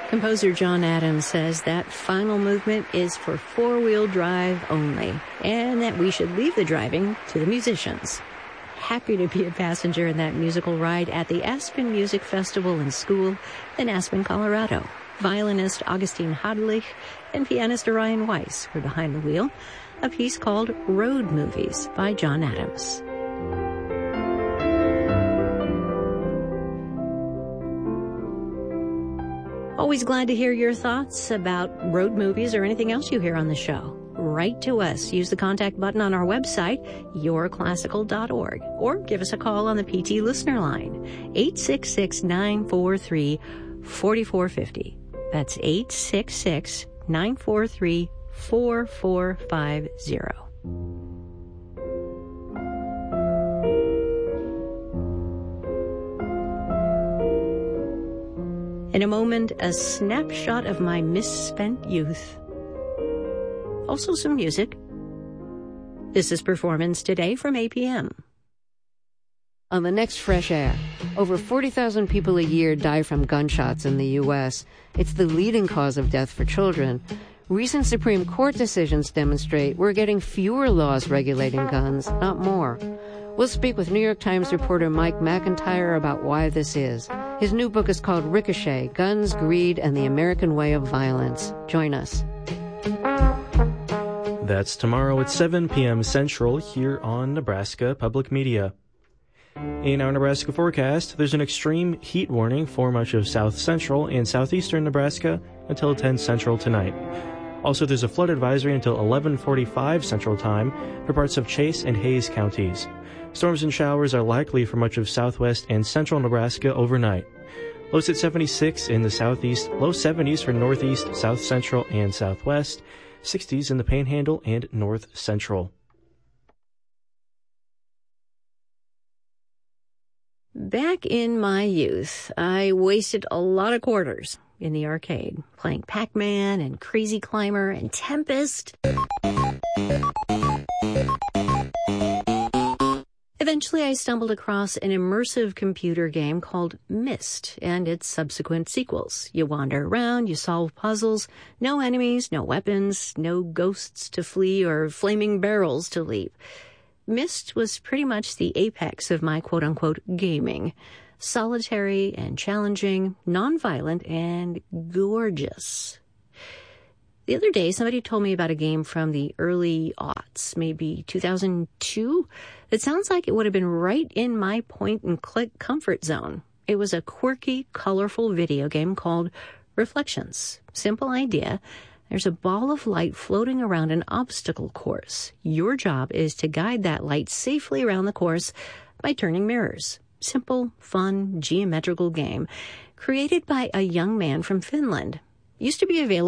Composer John Adams says that final movement is for four-wheel drive only, and that we should leave the driving to the musicians. Happy to be a passenger in that musical ride at the Aspen Music Festival and School in Aspen, Colorado. Violinist Augustine Hadlich and pianist Orion Weiss were behind the wheel, a piece called Road Movies by John Adams. Always glad to hear your thoughts about road movies or anything else you hear on the show. Write to us. Use the contact button on our website, yourclassical.org, or give us a call on the PT listener line, 866-943-4450. That's 866-943-4450. In a moment, a snapshot of my misspent youth. Also some music. This is Performance Today from APM. On the next Fresh Air, over 40,000 people a year die from gunshots in the U.S. It's the leading cause of death for children. Recent Supreme Court decisions demonstrate we're getting fewer laws regulating guns, not more. We'll speak with New York Times reporter Mike McIntyre about why this is. His new book is called Ricochet, Guns, Greed, and the American Way of Violence. Join us. That's tomorrow at 7 p.m. Central here on Nebraska Public Media. In our Nebraska forecast, there's an extreme heat warning for much of south central and southeastern Nebraska until 10 Central tonight. Also, there's a flood advisory until 11:45 Central Time for parts of Chase and Hayes counties. Storms and showers are likely for much of southwest and central Nebraska overnight. Lows at 76 in the southeast, low 70s for northeast, south central, and southwest, 60s in the Panhandle and north central. Back in my youth, I wasted a lot of quarters in the arcade, playing Pac-Man and Crazy Climber and Tempest. Eventually, I stumbled across an immersive computer game called Myst and its subsequent sequels. You wander around, you solve puzzles, no enemies, no weapons, no ghosts to flee or flaming barrels to leap. Myst was pretty much the apex of my quote-unquote gaming. Solitary and challenging, non-violent, and gorgeous. The other day, somebody told me about a game from the early aughts, maybe 2002. It sounds like it would have been right in my point-and-click comfort zone. It was a quirky, colorful video game called Reflections. Simple idea. There's a ball of light floating around an obstacle course. Your job is to guide that light safely around the course by turning mirrors. Simple, fun, geometrical game created by a young man from Finland. Used to be available